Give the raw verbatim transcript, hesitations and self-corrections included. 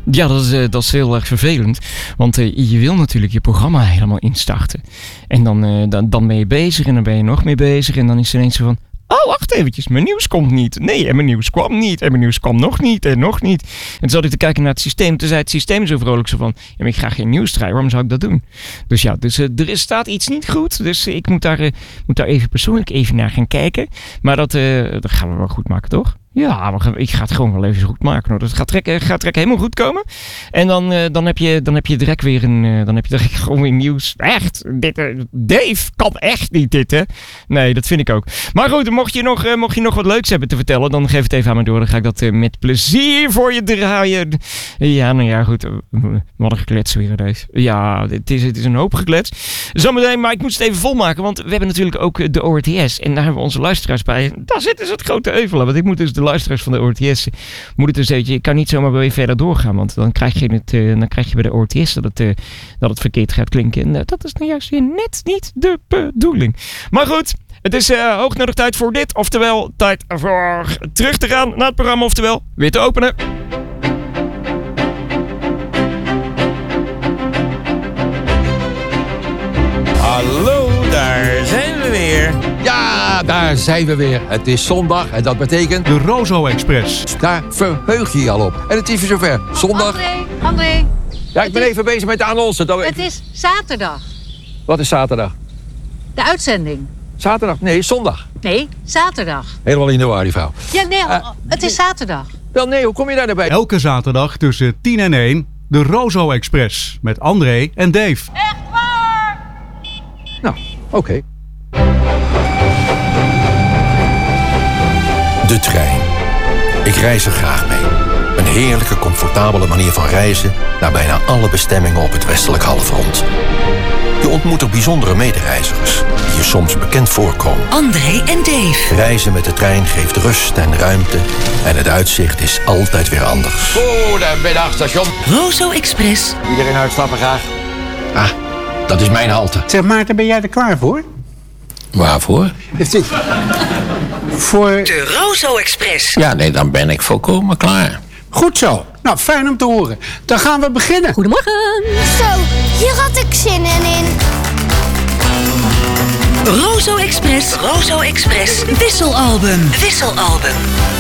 Ja, dat is, uh, dat is heel erg vervelend. Want uh, je wil natuurlijk je programma helemaal instarten. En dan, uh, dan, dan ben je bezig en dan ben je nog meer bezig. En dan is er ineens zo van... Oh, wacht eventjes, mijn nieuws komt niet. Nee, en mijn nieuws kwam niet. En mijn nieuws kwam nog niet en nog niet. En toen zat ik te kijken naar het systeem. Toen zei het systeem zo vrolijk zo van... Ja, maar ik ga geen nieuws draaien, waarom zou ik dat doen? Dus ja, dus, uh, er is, staat iets niet goed. Dus uh, ik moet daar, uh, moet daar even persoonlijk even naar gaan kijken. Maar dat, uh, dat gaan we wel goed maken, toch? Ja, maar ik ga het gewoon wel even goed maken. Hoor. Dat gaat trekken, gaat trekken helemaal goed komen. En dan, uh, dan, heb je, dan heb je direct weer een... Uh, dan heb je direct gewoon weer nieuws. Echt, dit, uh, Dave kan echt niet dit, hè? Nee, dat vind ik ook. Maar goed, mocht je nog, uh, mocht je nog wat leuks hebben te vertellen... dan geef het even aan me door. Dan ga ik dat uh, met plezier voor je draaien. Ja, nou ja, goed. Uh, wat een geklets weer, Dave. Ja, het is, het is een hoop geklets. Zometeen, maar ik moet het even volmaken. Want we hebben natuurlijk ook de O R T S. En daar hebben we onze luisteraars bij. Daar zitten ze het grote euvelen. Want ik moet dus de luisteraars van de O R T S moet het dus zeggen, je kan niet zomaar weer verder doorgaan, want dan krijg je het, uh, dan krijg je bij de O R T S dat het, uh, dat het verkeerd gaat klinken. En uh, dat is nou juist weer net niet de bedoeling. Maar goed, het is uh, hoog nodig tijd voor dit, oftewel tijd voor terug te gaan naar het programma, oftewel weer te openen. Hallo, daar zijn we weer. Ja, daar zijn we weer. Het is zondag en dat betekent... De Rozo Express. Daar verheug je je al op. En het is weer zover. Zondag... André, André. Ja, ik ben is... even bezig met de annonce. Dat... Het is zaterdag. Wat is zaterdag? De uitzending. Zaterdag? Nee, zondag. Nee, zaterdag. Helemaal in de war, die vrouw. Ja, nee, Uh, het is zaterdag. Wel, nee, hoe kom je daar nou bij? Elke zaterdag tussen tien en één. De Rozo Express. Met André en Dave. Echt waar? Nou, oké. Okay. De trein. Ik reis er graag mee. Een heerlijke, comfortabele manier van reizen naar bijna alle bestemmingen op het westelijk halfrond. Je ontmoet er bijzondere medereizigers die je soms bekend voorkomen. André en Dave. Reizen met de trein geeft rust en ruimte en het uitzicht is altijd weer anders. Goedemiddag, station. Rozo Express. Iedereen uitstappen graag. Ah, dat is mijn halte. Zeg Maarten, ben jij er klaar voor? Waarvoor? Voor... De Rozo Express. Ja, nee, dan ben ik volkomen klaar. Goed zo. Nou, fijn om te horen. Dan gaan we beginnen. Goedemorgen. Zo, hier had ik zin in. Rozo Express. Rozo Express. Wisselalbum. Wisselalbum.